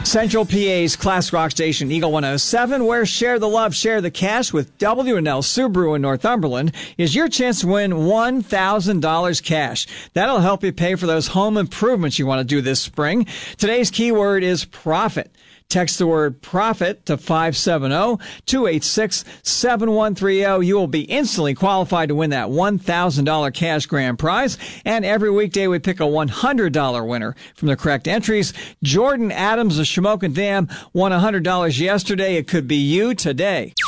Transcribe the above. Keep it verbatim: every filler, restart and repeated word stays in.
Central P A's classic rock station, Eagle one oh seven, where share the love, share the cash with W and L Subaru in Northumberland, is your chance to win one thousand dollars cash. That'll help you pay for those home improvements you want to do this spring. Today's keyword is profit. Text the word profit to five seven zero, two eight six, seven one three zero. You will be instantly qualified to win that one thousand dollars cash grand prize. And every weekday we pick a one hundred dollars winner from the correct entries. Jordan Adams of Shamokin Dam won one hundred dollars yesterday. It could be you today.